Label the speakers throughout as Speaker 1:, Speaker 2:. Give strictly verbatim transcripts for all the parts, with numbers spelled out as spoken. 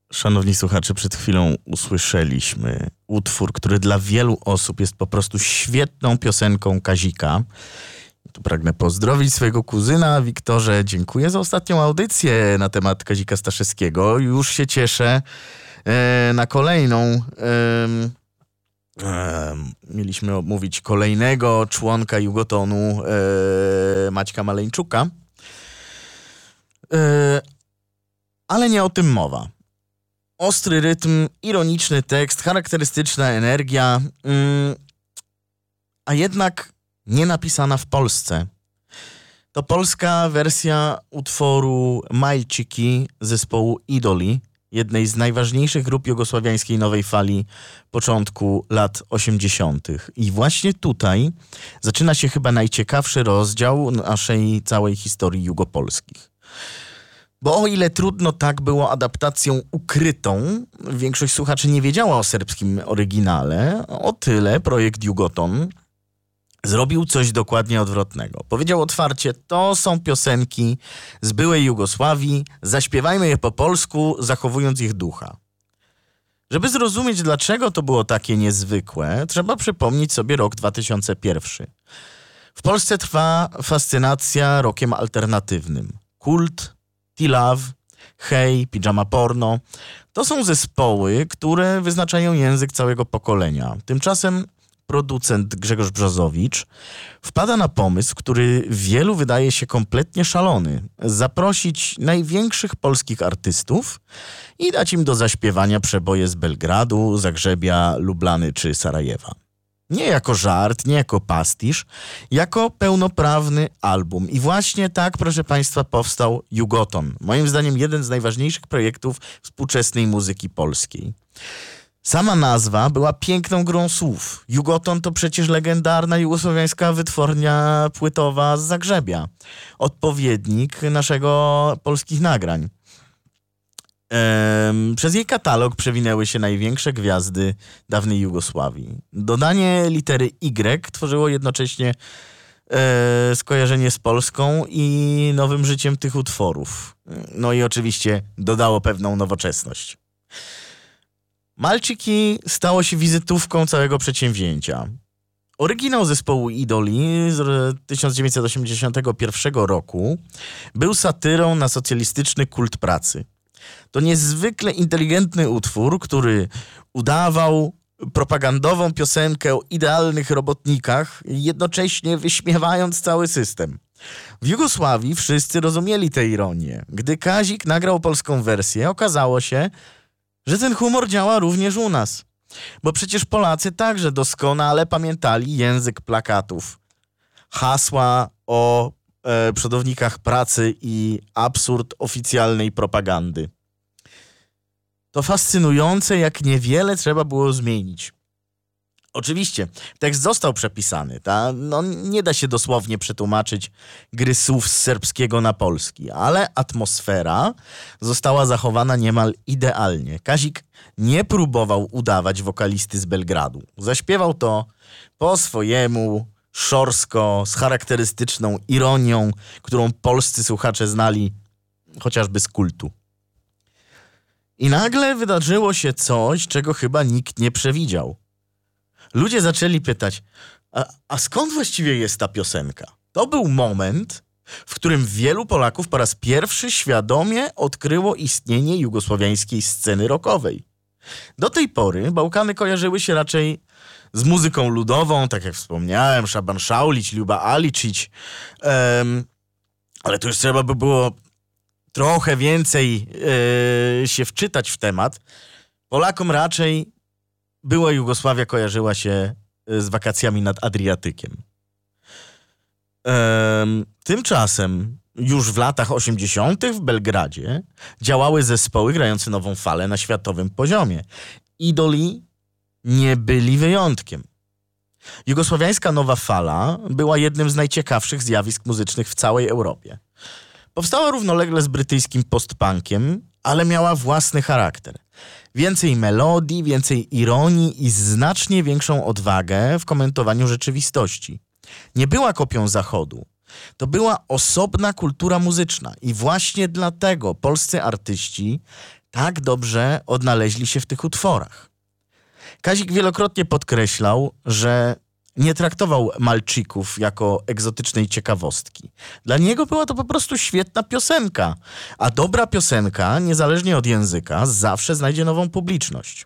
Speaker 1: Szanowni słuchacze, przed chwilą usłyszeliśmy utwór, który dla wielu osób jest po prostu świetną piosenką Kazika. Tu pragnę pozdrowić swojego kuzyna. Wiktorze, dziękuję za ostatnią audycję na temat Kazika Staszewskiego. Już się cieszę e, na kolejną. E, e, mieliśmy omówić kolejnego członka Jugotonu, e, Maćka Maleńczuka. E, ale nie o tym mowa. Ostry rytm, ironiczny tekst, charakterystyczna energia, mm, a jednak nie napisana w Polsce. To polska wersja utworu Malciki zespołu Idoli, jednej z najważniejszych grup jugosławiańskiej nowej fali początku lat osiemdziesiątych. I właśnie tutaj zaczyna się chyba najciekawszy rozdział naszej całej historii jugopolskich. Bo o ile trudno tak było adaptacją ukrytą, większość słuchaczy nie wiedziała o serbskim oryginale, o tyle projekt Jugoton zrobił coś dokładnie odwrotnego. Powiedział otwarcie, to są piosenki z byłej Jugosławii, zaśpiewajmy je po polsku, zachowując ich ducha. Żeby zrozumieć, dlaczego to było takie niezwykłe, trzeba przypomnieć sobie rok dwa tysiące pierwszy. W Polsce trwa fascynacja rockiem alternatywnym. Kult, T-Love, Hej, Pijama Porno. To są zespoły, które wyznaczają język całego pokolenia. Tymczasem producent Grzegorz Brzozowicz wpada na pomysł, który wielu wydaje się kompletnie szalony. Zaprosić największych polskich artystów i dać im do zaśpiewania przeboje z Belgradu, Zagrzebia, Lublany czy Sarajewa. Nie jako żart, nie jako pastisz, jako pełnoprawny album. I właśnie tak, proszę Państwa, powstał Jugoton. Moim zdaniem jeden z najważniejszych projektów współczesnej muzyki polskiej. Sama nazwa była piękną grą słów. Jugoton to przecież legendarna jugosłowiańska wytwórnia płytowa z Zagrzebia. Odpowiednik naszego polskich nagrań. Ehm, przez jej katalog przewinęły się największe gwiazdy dawnej Jugosławii. Dodanie litery Y tworzyło jednocześnie e, skojarzenie z Polską i nowym życiem tych utworów. No i oczywiście dodało pewną nowoczesność. Malciki stało się wizytówką całego przedsięwzięcia. Oryginał zespołu Idoli z tysiąc dziewięćset osiemdziesiątego pierwszego roku był satyrą na socjalistyczny kult pracy. To niezwykle inteligentny utwór, który udawał propagandową piosenkę o idealnych robotnikach, jednocześnie wyśmiewając cały system. W Jugosławii wszyscy rozumieli tę ironię. Gdy Kazik nagrał polską wersję, okazało się, że ten humor działa również u nas. Bo przecież Polacy także doskonale pamiętali język plakatów, hasła o e, przodownikach pracy i absurd oficjalnej propagandy. To fascynujące, jak niewiele trzeba było zmienić. Oczywiście, tekst został przepisany. Ta, no, nie da się dosłownie przetłumaczyć gry słów z serbskiego na polski, ale atmosfera została zachowana niemal idealnie. Kazik nie próbował udawać wokalisty z Belgradu. Zaśpiewał to po swojemu, szorstko, z charakterystyczną ironią, którą polscy słuchacze znali chociażby z kultu. I nagle wydarzyło się coś, czego chyba nikt nie przewidział. Ludzie zaczęli pytać, a, a skąd właściwie jest ta piosenka? To był moment, w którym wielu Polaków po raz pierwszy świadomie odkryło istnienie jugosłowiańskiej sceny rockowej. Do tej pory Bałkany kojarzyły się raczej z muzyką ludową, tak jak wspomniałem, Szaban Szaulić, Ljuba Aličić, um, ale tu już trzeba by było trochę więcej e, się wczytać w temat. Polakom raczej była Jugosławia kojarzyła się z wakacjami nad Adriatykiem. Ehm, tymczasem już w latach osiemdziesiątych w Belgradzie działały zespoły grające nową falę na światowym poziomie. Idoli nie byli wyjątkiem. Jugosłowiańska nowa fala była jednym z najciekawszych zjawisk muzycznych w całej Europie. Powstała równolegle z brytyjskim postpunkiem, ale miała własny charakter. Więcej melodii, więcej ironii i znacznie większą odwagę w komentowaniu rzeczywistości. Nie była kopią Zachodu. To była osobna kultura muzyczna i właśnie dlatego polscy artyści tak dobrze odnaleźli się w tych utworach. Kazik wielokrotnie podkreślał, że nie traktował Malczyków jako egzotycznej ciekawostki. Dla niego była to po prostu świetna piosenka, a dobra piosenka, niezależnie od języka, zawsze znajdzie nową publiczność.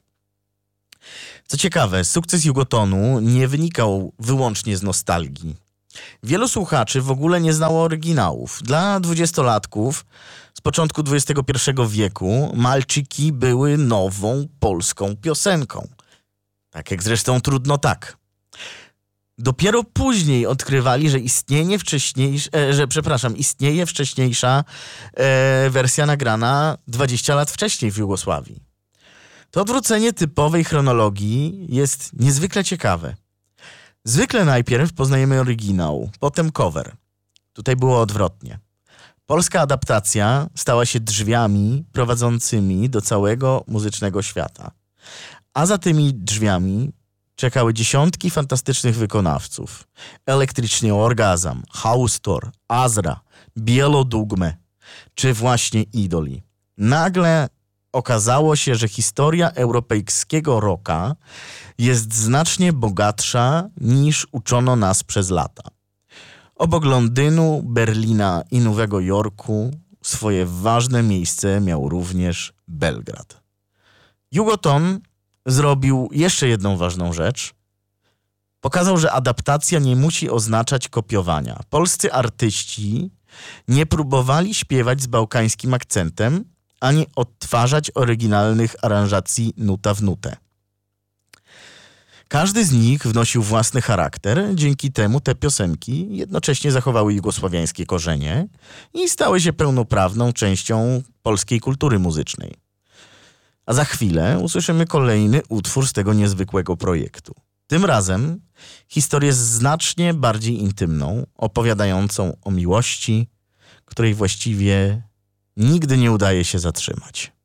Speaker 1: Co ciekawe, sukces Jugotonu nie wynikał wyłącznie z nostalgii. Wielu słuchaczy w ogóle nie znało oryginałów. Dla dwudziestolatków z początku dwudziestego pierwszego wieku Malczyki były nową polską piosenką. Tak jak zresztą Trudno tak. Dopiero później odkrywali, że istnieje wcześniejsza, e, że przepraszam, istnieje wcześniejsza e, wersja nagrana dwadzieścia lat wcześniej w Jugosławii. To odwrócenie typowej chronologii jest niezwykle ciekawe. Zwykle najpierw poznajemy oryginał, potem cover. Tutaj było odwrotnie. Polska adaptacja stała się drzwiami prowadzącymi do całego muzycznego świata. A za tymi drzwiami czekały dziesiątki fantastycznych wykonawców. Elektrycznie Orgazm, Haustor, Azra, Bielodugme, czy właśnie Idoli. Nagle okazało się, że historia europejskiego rocka jest znacznie bogatsza niż uczono nas przez lata. Obok Londynu, Berlina i Nowego Jorku swoje ważne miejsce miał również Belgrad. Jugoton zrobił jeszcze jedną ważną rzecz. Pokazał, że adaptacja nie musi oznaczać kopiowania. Polscy artyści nie próbowali śpiewać z bałkańskim akcentem, ani odtwarzać oryginalnych aranżacji nuta w nutę. Każdy z nich wnosił własny charakter, dzięki temu te piosenki jednocześnie zachowały jugosławiańskie korzenie i stały się pełnoprawną częścią polskiej kultury muzycznej. A za chwilę usłyszymy kolejny utwór z tego niezwykłego projektu. Tym razem historię znacznie bardziej intymną, opowiadającą o miłości, której właściwie nigdy nie udaje się zatrzymać.